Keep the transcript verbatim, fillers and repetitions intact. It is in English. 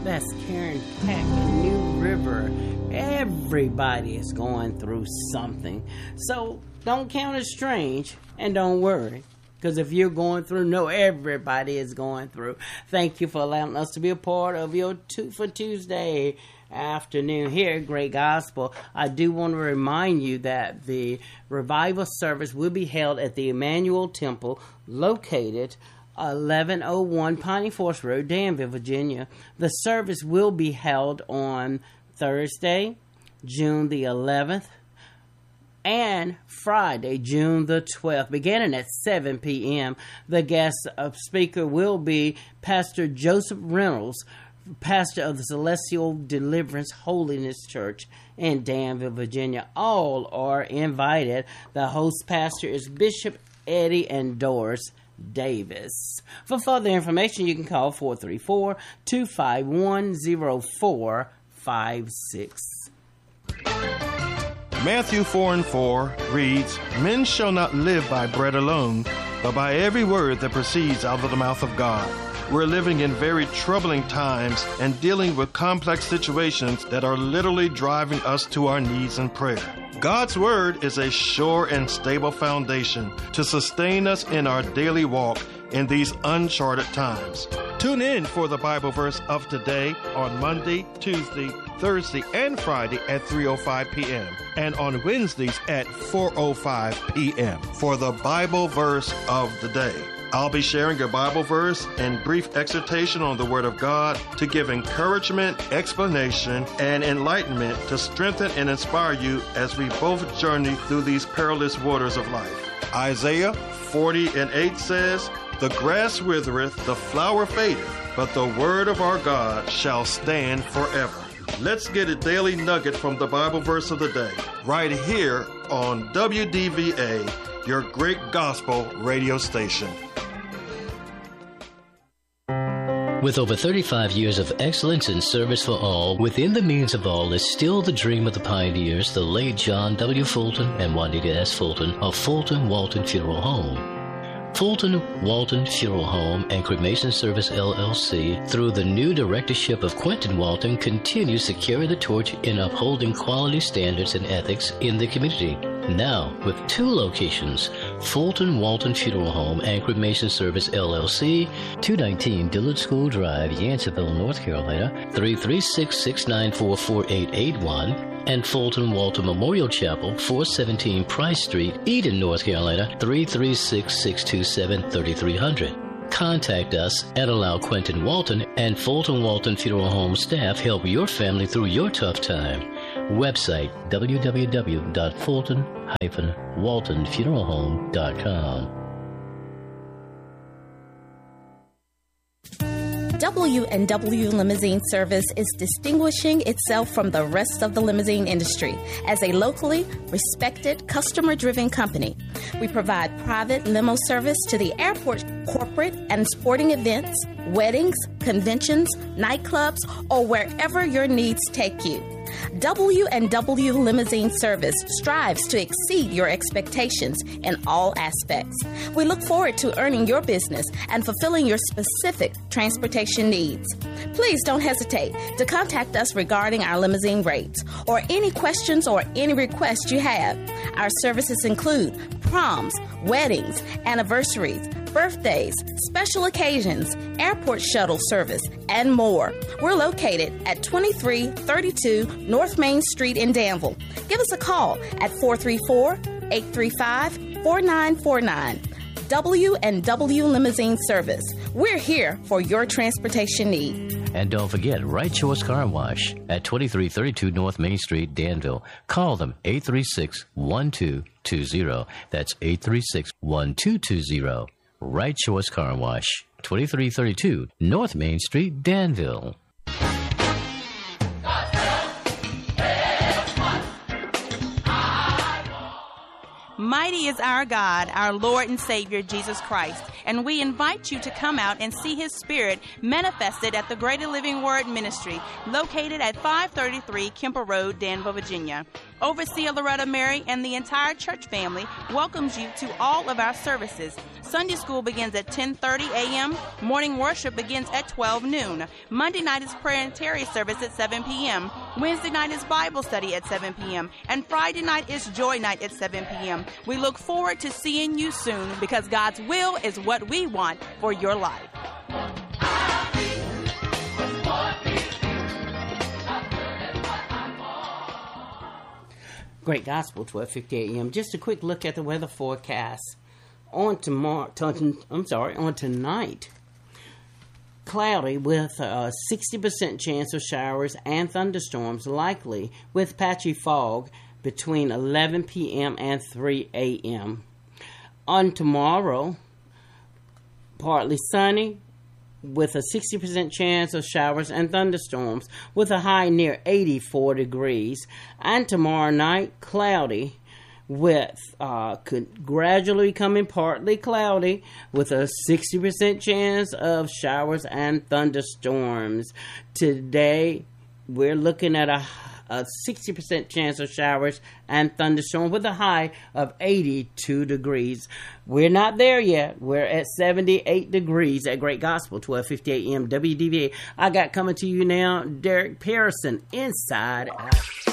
That's Karen Peck in New River. Everybody is going through something. So don't count it strange and don't worry. Because if you're going through, no, everybody is going through. Thank you for allowing us to be a part of your Two for Tuesday afternoon here at Great Gospel. I do want to remind you that the revival service will be held at the Emmanuel Temple located eleven oh one Piney Forest Road, Danville, Virginia. The service will be held on Thursday, June the eleventh, and Friday, June the twelfth, beginning at seven p.m. The guest speaker will be Pastor Joseph Reynolds, pastor of the Celestial Deliverance Holiness Church in Danville, Virginia. All are invited. The host pastor is Bishop Eddie and Doris Davis. For further information, you can call four three four, two five one, zero four five six. Matthew four and four reads, "Men shall not live by bread alone, but by every word that proceeds out of the mouth of God." We're living in very troubling times and dealing with complex situations that are literally driving us to our knees in prayer. God's Word is a sure and stable foundation to sustain us in our daily walk in these uncharted times. Tune in for the Bible verse of today on Monday, Tuesday, Thursday, and Friday at three oh five p.m. and on Wednesdays at four oh five p.m. for the Bible verse of the day. I'll be sharing a Bible verse and brief exhortation on the Word of God to give encouragement, explanation, and enlightenment to strengthen and inspire you as we both journey through these perilous waters of life. Isaiah forty and eight says, "The grass withereth, the flower fadeth, but the word of our God shall stand forever." Let's get a daily nugget from the Bible verse of the day, right here on W D V A, your Great Gospel radio station. With over thirty-five years of excellence in service for all, within the means of all is still the dream of the pioneers, the late John W. Fulton and Juanita S. Fulton of Fulton Walton Funeral Home. Fulton Walton Funeral Home and Cremation Service L L C, through the new directorship of Quentin Walton, continues to carry the torch in upholding quality standards and ethics in the community. Now, with two locations, Fulton Walton Funeral Home and Cremation Service L L C, two nineteen Dillard School Drive, Yanceyville, North Carolina, three three six, six nine four, four eight eight one, and Fulton Walton Memorial Chapel, four seventeen Price Street, Eden, North Carolina, three three six, six two seven, three three zero zero. Contact us and allow Quentin Walton and Fulton Walton Funeral Home staff help your family through your tough time. Website w w w dot fulton dash walton funeral home dot com. W and W Limousine Service is distinguishing itself from the rest of the limousine industry as a locally respected, customer-driven company. We provide private limo service to the airport, corporate and sporting events, weddings, conventions, nightclubs, or wherever your needs take you. W and W Limousine Service strives to exceed your expectations in all aspects. We look forward to earning your business and fulfilling your specific transportation needs. Please don't hesitate to contact us regarding our limousine rates or any questions or any requests you have. Our services include proms, weddings, anniversaries, birthdays, special occasions, airport shuttle service, and more. We're located at twenty-three thirty-two North Main Street in Danville. Give us a call at four three four, eight three five, four nine four nine. W and W Limousine Service. We're here for your transportation need. And don't forget, Right Choice Car Wash at twenty-three thirty-two North Main Street, Danville. Call them eight three six, one two two zero. That's eight three six, one two two zero. Right Choice Car Wash, twenty-three thirty-two North Main Street, Danville. Mighty is our God, our Lord and Savior, Jesus Christ. and we invite you to come out and see His Spirit manifested at the Greater Living Word Ministry, located at five thirty-three Kemper Road, Danville, Virginia. Overseer Loretta Mary and the entire church family welcomes you to all of our services. Sunday school begins at ten thirty a.m. Morning worship begins at twelve noon. Monday night is prayer and Terry service at seven p.m. Wednesday night is Bible study at seven p.m. And Friday night is Joy Night at seven p.m. We look forward to seeing you soon, because God's will is what we want for your life. Great Gospel, twelve fifty a.m. Just a quick look at the weather forecast. On tomorrow, I'm sorry, on tonight, cloudy with a sixty percent chance of showers and thunderstorms, likely with patchy fog between eleven p.m. and three a.m. On tomorrow, partly sunny with a sixty percent chance of showers and thunderstorms with a high near eighty-four degrees. And tomorrow night, cloudy with uh, could gradually becoming partly cloudy with a sixty percent chance of showers and thunderstorms. Today, we're looking at a, a sixty percent chance of showers and thunderstorms with a high of eighty-two degrees. We're not there yet. We're at seventy-eight degrees at Great Gospel, twelve fifty a.m. W D V A. I got coming to you now, Derek Pearson, Inside Out.